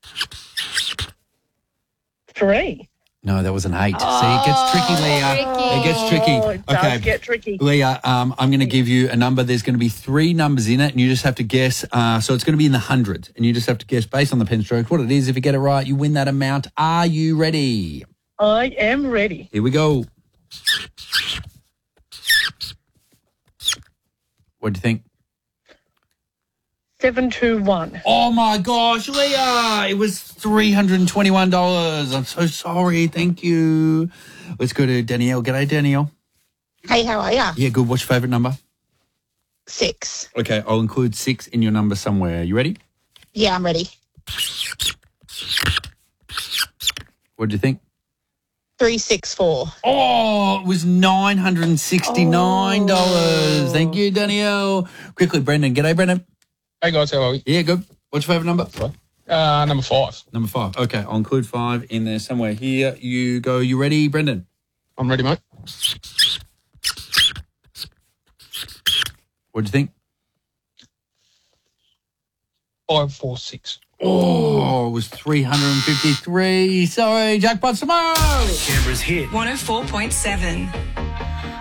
3. No, that was an 8. See, it gets tricky, Leah. It gets tricky. It does get tricky. Leah, I'm going to give you a number. There's going to be 3 numbers in it, and you just have to guess. So it's going to be in the hundreds, and you just have to guess based on the pen stroke what it is. If you get it right, you win that amount. Are you ready? I am ready. Here we go. What do you think? 721. Oh, my gosh, Leah, it was $321. I'm so sorry. Thank you. Let's go to Danielle. G'day, Danielle. Hey, how are ya? Yeah, good. What's your favourite number? 6. Okay, I'll include 6 in your number somewhere. You ready? Yeah, I'm ready. What do you think? 364. Oh, it was $969. Thank you, Danielle. Quickly, Brendan. G'day, Brendan. Hey guys, how are we? Yeah, good. What's your favourite number? Number 5. Number 5. Okay, I'll include 5 in there somewhere. Here you go. You ready, Brendan? I'm ready, mate. What do you think? 546. Oh, it was 353. Sorry, jackpot tomorrow. Canberra's hit. 104.7.